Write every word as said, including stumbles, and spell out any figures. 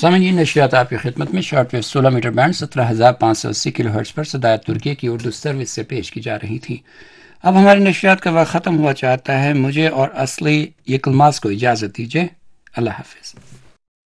सामने ये नशियात आपकी खिदमत में शॉर्ट वेव सोलह मीटर बैंड सत्रह हज़ार पाँच सौ अस्सी किलो हर्ट्ज पर सदायत तुर्की की उर्दू सर्विस से पेश की जा रही थी। अब हमारी नशियात का वक्त ख़त्म हुआ चाहता है। मुझे और असली यकलमास को इजाज़त दीजिए। अल्लाह हाफिज़।